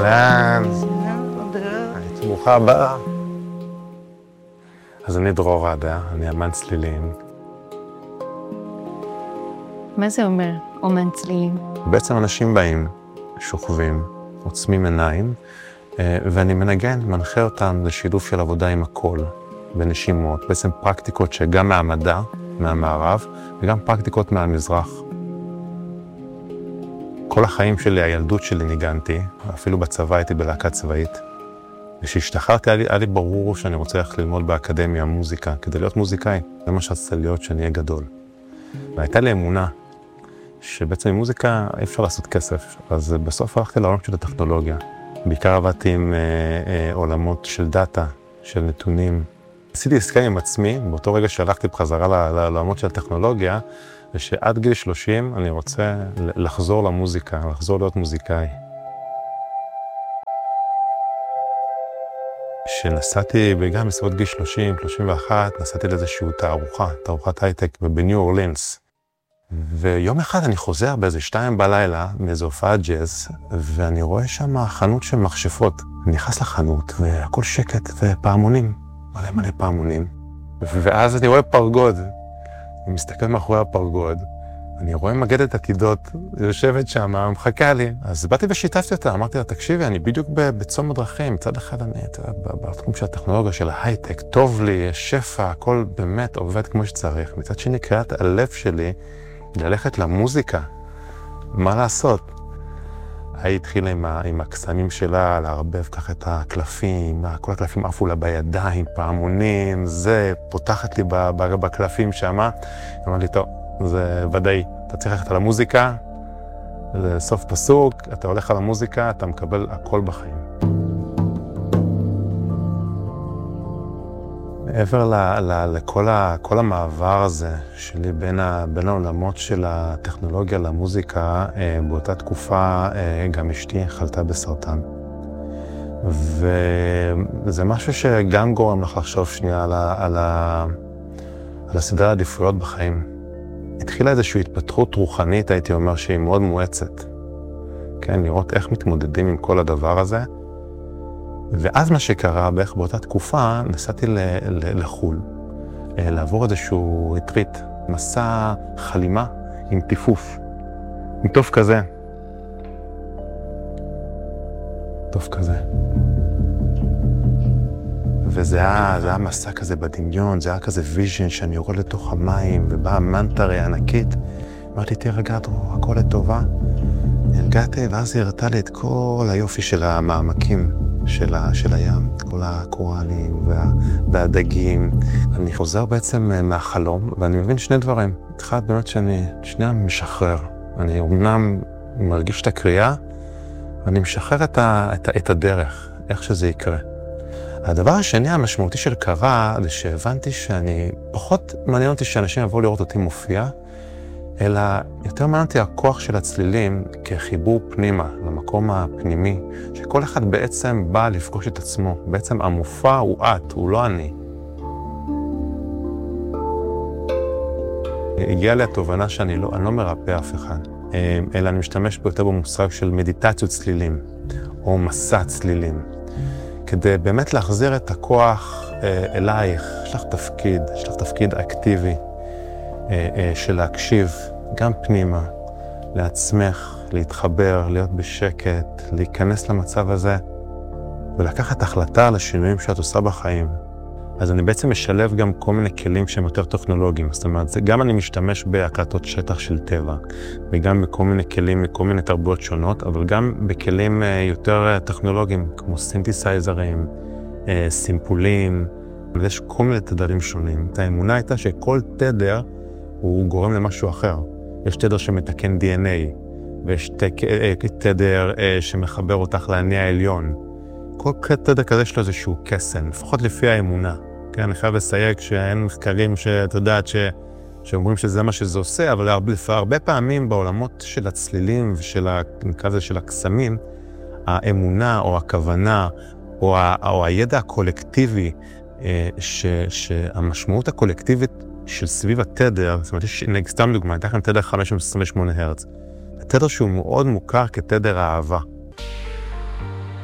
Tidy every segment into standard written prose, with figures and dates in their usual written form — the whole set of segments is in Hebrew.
ברוכה הבאה. אז אני דרור רדה, אני אמן צלילים. מה זה אומר, אומן צלילים? בעצם אנשים באים, שוכבים, עוצמים עיניים, ואני מנגן, מנחה אותם לשילוב של עבודה עם הקול, בנשימות, בעצם פרקטיקות שגם מהמדע, מהמערב, וגם פרקטיקות מהמזרח. כל החיים שלי, הילדות שלי ניגנתי, אפילו בצבא הייתי בלהקה צבאית. וכשהשתחררתי, היה לי ברור שאני רוצה ללכת ללמוד באקדמיה מוזיקה, כדי להיות מוזיקאי. זה מה שרציתי להיות, שאני אהיה גדול. והייתה לי אמונה, שבעצם עם מוזיקה אי אפשר לעשות כסף. אז בסוף הלכתי לעולם של הטכנולוגיה. בעיקר עבדתי עם עולמות של דאטה, של נתונים. עשיתי עסקה עם עצמי, באותו רגע שהלכתי בחזרה לעולמות של הטכנולוגיה, ושעד גיל 30 אני רוצה לחזור למוזיקה, לחזור להיות מוזיקאי. כשנסעתי גם בסביבות גיל 30, 31, נסעתי לאיזושהי תערוכת הייטק בניו אורלינס. ויום אחד אני חוזר באיזה 2 בלילה מאיזו הופעת ג'אז, ואני רואה שם חנות של מכשפות. אני נכנס לחנות והכל שקט ופעמונים, מלא פעמונים. ואז אני רואה פרגוד. אני מסתכל מאחורי הפרגוד, אני רואה מגדת עתידות, יושבת שם, מחכה לי. אז באתי ושיתפתי אותה, אמרתי לה, תקשיבי, אני בדיוק בצום הדרכים, מצד אחד אני, בתחום של הטכנולוגיה, של ההייטק, טוב לי, יש שפע, הכל באמת עובד כמו שצריך. מצד שני, קריאת הלב שלי, ללכת למוזיקה, מה לעשות? היא התחילה עם הקסמים שלה, לערבב ככה את הקלפים, כל הקלפים עפו לה בידיים, פעמונים, זה פותחת לי בקלפים שמה. אמרה לי, טוב, זה ודאי, אתה צריך ללכת על המוזיקה, זה סוף פסוק, אתה הולך על המוזיקה, אתה מקבל הכל בחיים. מעבר לכל המעבר הזה שלי בין העולמות של הטכנולוגיה למוזיקה, באותה תקופה גם אשתי חלתה בסרטן. וזה משהו שגם גורם לך לחשוב שנייה על הסדרי העדיפויות בחיים. התחילה איזושהי התפתחות רוחנית, הייתי אומר שהיא מאוד מואצת. כן, לראות איך מתמודדים עם כל הדבר הזה. ואז מה שקרה, בערך באותה תקופה, נסעתי לחול, לעבור איזשהו ריטריט, מסע חלימה עם טיפוף, עם טוב כזה. טוב כזה. וזה היה מסע כזה בדמיון, זה היה כזה ויז'ן שאני יורד לתוך המים, ובאה מנטרה ענקית. אמרתי, תירגע, הכל לטובה. הרגעתי, ואז היא הראתה לי את כל היופי של המעמקים. של הים, כל הקורלים והדגים. אני חוזר בעצם מהחלום, ואני מבין 2 דברים. אחד, באמת שאני שנייה משחרר. אני אומנם מרגיש את הקריאה, ואני משחרר את הדרך, איך שזה יקרה. הדבר השני המשמעותי של קרה, זה שהבנתי שאני, פחות מעניין אותי שאנשים יבואו לראות אותי מופיע, אלא יותר מעניין אותי הכוח של הצלילים כחיבור פנימה, למקום הפנימי, שכל אחד בעצם בא לפגוש את עצמו. בעצם המופע הוא את, הוא לא אני. הגיעה לי התובנה שאני לא מרפא אף אחד, אלא אני משתמש יותר במושג של מדיטציות צלילים, או מסע צלילים, כדי באמת להחזיר את הכוח אלייך. יש לך תפקיד אקטיבי, של להקשיב גם פנימה, לעצמך, להתחבר, להיות בשקט, להיכנס למצב הזה, ולקחת החלטה על השינויים שאת עושה בחיים. אז אני בעצם משלב גם כל מיני כלים שהם יותר טכנולוגיים. זאת אומרת, גם אני משתמש בהקלטות שטח של טבע, וגם בכל מיני כלים, בכל מיני תרבויות שונות, אבל גם בכלים יותר טכנולוגיים, כמו סינתסייזרים, סימפולים, ויש כל מיני תדרים שונים. האמונה הייתה שכל תדר הוא גורם למשהו אחר. יש תדר שמתקן DNA, ויש תדר שמחבר אותך לעני העליון. כל תדר כזה יש לו איזשהו קסם, לפחות לפי האמונה. כן, אני חייב לסייג שאין מחקרים שאת יודעת שאומרים שזה מה שזה עושה, אבל הרבה פעמים בעולמות של הצלילים ושל של הקסמים, האמונה או הכוונה או הידע הקולקטיבי, שהמשמעות הקולקטיבית של סביב התדר, זאת אומרת, סתם דוגמה, הייתה כאן תדר 528 הרץ. התדר שהוא מאוד מוכר כתדר האהבה.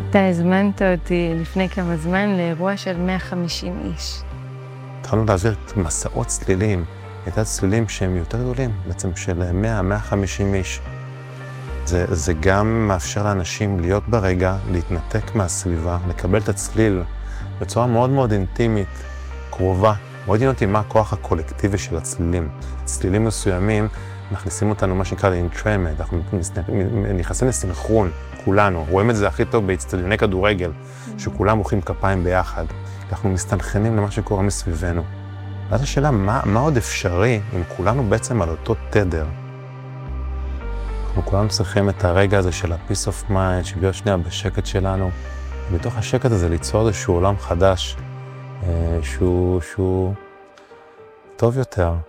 אתה הזמנת אותי לפני כמה זמן לאירוע של 150 איש. התחלנו להעביר מסעות צלילים, הייתה צלילים שהם יותר גדולים, בעצם של 100-150 איש. זה גם מאפשר לאנשים להיות ברגע, להתנתק מהסביבה, לקבל את הצליל בצורה מאוד מאוד אינטימית, קרובה. מאוד עניין אותי מה הכוח הקולקטיבי של הצלילים. צלילים מסוימים מכניסים אותנו מה שנקרא לאינטרמנט, אנחנו נכנסים לסנכרון, כולנו. רואים את זה הכי טוב באצטדיוני כדורגל, שכולם מוחאים כפיים ביחד. אנחנו מסתנכרנים למה שקורה מסביבנו. ואז השאלה, מה עוד אפשרי אם כולנו בעצם על אותו תדר? אנחנו כולנו צריכים את הרגע הזה של ה-peace of mind, שוויות שנייה בשקט שלנו, ובתוך השקט הזה ליצור איזשהו עולם חדש, שהוא טוב יותר.